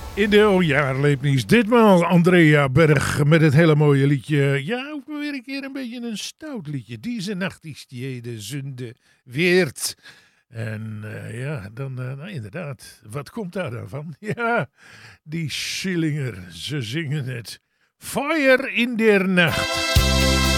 In de oudjaarleepnieuws. Ditmaal Andrea Berg met het hele mooie liedje. Ja, ook weer een keer een beetje een stout liedje. Deze nacht is de zonde weert. En dan nou, inderdaad, wat komt daar dan van? Ja, die Schillinger, ze zingen het. Fire in der Nacht.